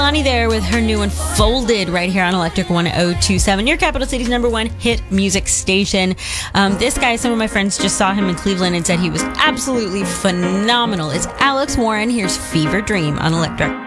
Kehlani there with her new one, Folded, right here on Electric 1027, your capital city's #1 hit music station. This guy, some of my friends just saw him in Cleveland and said he was absolutely phenomenal. It's Alex Warren. Here's Fever Dream on Electric.